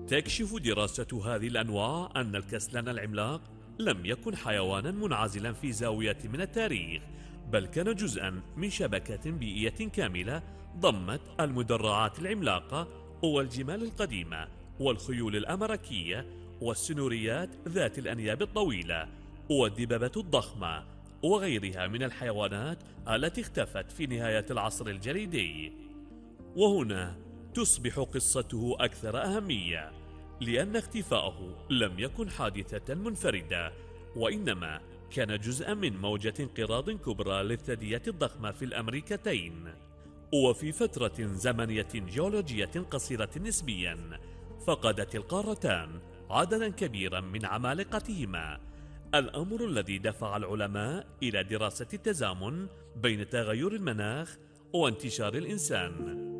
تكشف دراسة هذه الأنواع أن الكسلان العملاق لم يكن حيوانا منعزلا في زاوية من التاريخ، بل كان جزءا من شبكة بيئية كاملة ضمت المدرعات العملاقة والجمال القديمة والخيول الأمريكية والسنوريات ذات الأنياب الطويلة والدببة الضخمة وغيرها من الحيوانات التي اختفت في نهاية العصر الجليدي. وهنا تصبح قصته أكثر أهمية، لأن اختفاءه لم يكن حادثة منفردة، وإنما كان جزءا من موجة انقراض كبرى للثدييات الضخمة في الأمريكتين. وفي فترة زمنية جيولوجية قصيرة نسبيا فقدت القارتان عددا كبيرا من عمالقتهما، الأمر الذي دفع العلماء إلى دراسة التزامن بين تغير المناخ وانتشار الإنسان.